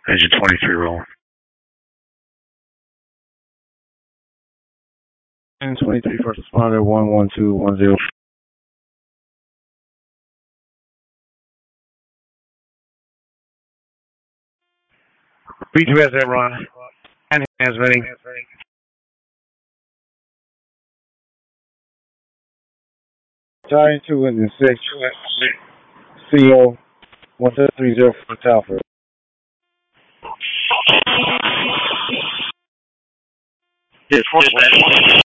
Engine 23 rolling. And 23 first responder 11210. Beach resident Ron. And hands ready. Giant 2 and 6. CO 1730 for Telford. Dispatch.